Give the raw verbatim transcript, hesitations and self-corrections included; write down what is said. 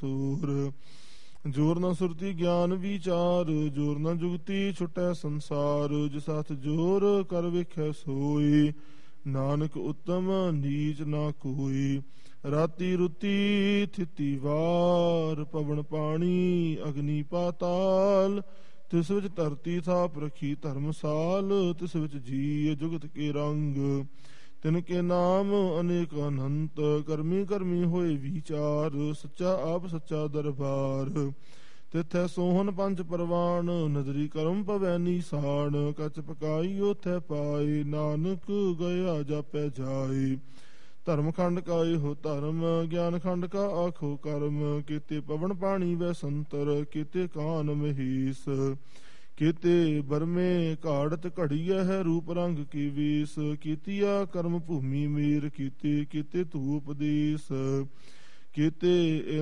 ਸੂਰ। ਜੋਰ ਨ ਸੁਰਤੀ ਗਿਆਨ ਵਿਚਾਰ, ਜੋਰ ਨ ਜੁਗਤੀ ਛੁਟੈ ਸੰਸਾਰ। ਜਿਸ ਹੱਥ ਜੋਰ ਕਰ ਵੇਖੈ ਸੋਈ, ਨਾਨਕ ਉਤਮ ਨੀਚ ਨਾ ਕੋਈ। ਰਾਤੀ ਰੁਤੀ ਥਿਤੀ ਵਾਰ, ਪਵਨ ਪਾਣੀ ਅਗਨੀ ਪਾਤਾਲ। ਤਿਸ ਵਿੱਚ ਧਰਤੀ ਥਾਪ ਰਖੀ ਧਰਮਸਾਲ, ਤਿਸ ਵਿੱਚ ਜੀ ਜੁਗਤ ਕੇ ਰੰਗ। ਤਿਨ ਕੇ ਨਾਮ ਅਨੇਕ ਅਨੰਤ, ਕਰਮੀ ਕਰਮੀ ਹੋਏ ਵਿਚਾਰ। ਸੱਚਾ ਆਪ ਸੱਚਾ ਦਰਬਾਰ, ਤਿਥੈ ਸੋਹਨ ਪੰਜ ਪਰਵਾਨ। ਨਦਰੀ ਕਰਮ ਪਵੈ ਨੀਸਾਨ, ਕਚ ਪਕਾਈ ਓਥੈ ਪਾਏ। ਨਾਨਕ ਗਿਆ ਜਾਪੈ ਜਾਏ, ਧਰਮ ਖੰਡ ਕਾ ਇਹੋ ਧਰਮ। ਗਿਆਨ ਖੰਡ ਕਾ ਆਖੋ ਕਰਮ, ਕੀਤੇ ਪਵਨ ਪਾਣੀ ਵੈ ਸੰਤਰ। ਕੀਤੇ ਕਾਨ ਮਹੀਸ, ਕੀਤੇ ਬਰਮੇ ਘਾੜਤ ਘੜੀਐ ਹੈ ਰੂਪ ਰੰਗ ਕੀ ਵੀਸ। ਕੀਤੀਆ ਕਰਮ ਭੂਮੀ ਮੀਰ ਕੀਤੀ, ਕੀਤੇ ਧੂਪ ਦੀਸ। ਕੀਤੇ